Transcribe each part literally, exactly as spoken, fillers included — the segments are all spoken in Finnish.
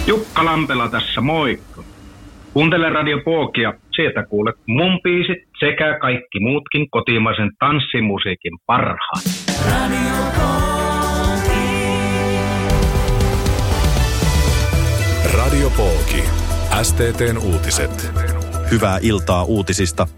Jukka Lampela tässä, moikka. Kuuntele Radio Pookia, sieltä kuulet mun biisit sekä kaikki muutkin kotimaisen tanssimusiikin parhaat. Radio Pooki. Radio Pooki. S T T:n uutiset. Hyvää iltaa uutisista.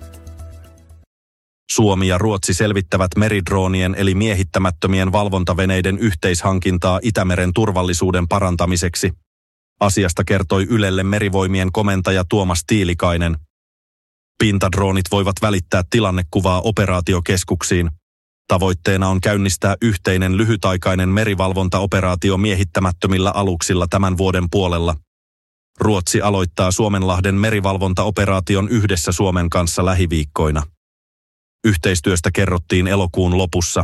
Suomi ja Ruotsi selvittävät meridroonien eli miehittämättömien valvontaveneiden yhteishankintaa Itämeren turvallisuuden parantamiseksi. Asiasta kertoi Ylelle Merivoimien komentaja Tuomas Tiilikainen. Pintadroonit voivat välittää tilannekuvaa operaatiokeskuksiin. Tavoitteena on käynnistää yhteinen lyhytaikainen merivalvontaoperaatio miehittämättömillä aluksilla tämän vuoden puolella. Ruotsi aloittaa Suomenlahden merivalvontaoperaation yhdessä Suomen kanssa lähiviikkoina. Yhteistyöstä kerrottiin elokuun lopussa.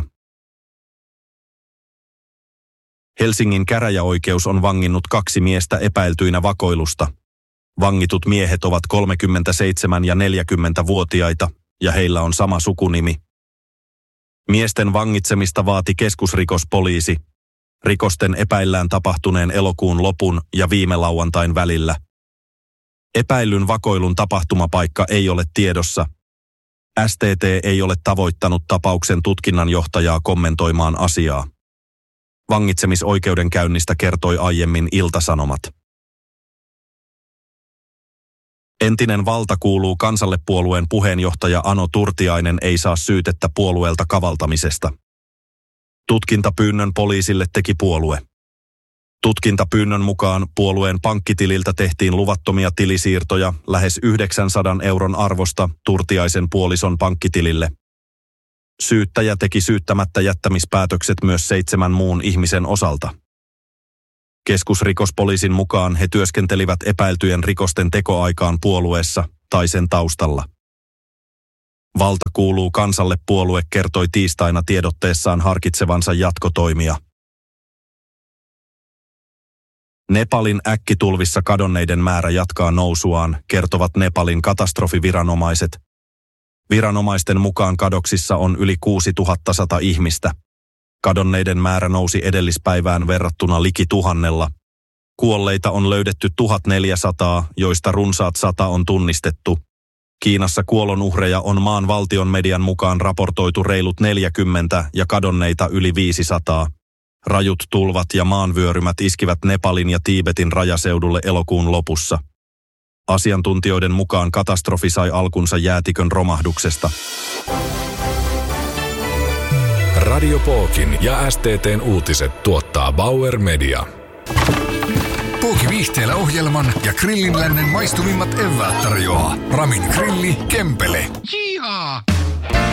Helsingin käräjäoikeus on vanginnut kaksi miestä epäiltyinä vakoilusta. Vangitut miehet ovat kolmekymmentäseitsemän- ja neljäkymmentävuotiaita, ja heillä on sama sukunimi. Miesten vangitsemista vaati keskusrikospoliisi. Rikosten epäillään tapahtuneen elokuun lopun ja viime lauantain välillä. Epäillyn vakoilun tapahtumapaikka ei ole tiedossa. S T T ei ole tavoittanut tapauksen tutkinnanjohtajaa kommentoimaan asiaa. Vangitsemisoikeudenkäynnistä kertoi aiemmin Ilta-Sanomat. Entinen Valta kuuluu kansalle -puolueen puheenjohtaja Ano Turtiainen ei saa syytettä puolueelta kavaltamisesta. Tutkintapyynnön poliisille teki puolue. Tutkintapyynnön mukaan puolueen pankkitililtä tehtiin luvattomia tilisiirtoja lähes yhdeksänsadan euron arvosta Turtiaisen puolison pankkitilille. Syyttäjä teki syyttämättä jättämispäätökset myös seitsemän muun ihmisen osalta. Keskusrikospoliisin mukaan he työskentelivät epäiltyjen rikosten tekoaikaan puolueessa tai sen taustalla. Valta kuuluu kansalle -puolue kertoi tiistaina tiedotteessaan harkitsevansa jatkotoimia. Nepalin äkkitulvissa kadonneiden määrä jatkaa nousuaan, kertovat Nepalin katastrofiviranomaiset. Viranomaisten mukaan kadoksissa on yli kuusituhattasata ihmistä. Kadonneiden määrä nousi edellispäivään verrattuna liki tuhannella. Kuolleita on löydetty tuhatneljäsataa, joista runsaat sata on tunnistettu. Kiinassa kuolonuhreja on maan valtion median mukaan raportoitu reilut neljäkymmentä ja kadonneita yli viisisataa. Rajut tulvat ja maanvyörymät iskivät Nepalin ja Tiibetin rajaseudulle elokuun lopussa. Asiantuntijoiden mukaan katastrofi sai alkunsa jäätikön romahduksesta. Radio Pookin ja S T T:n uutiset tuottaa Bauer Media. Pooki Viihteellä ohjelman ja Grillinlännen maistumimmat eväät tarjoaa Ramin Grilli Kempele. Jihaa!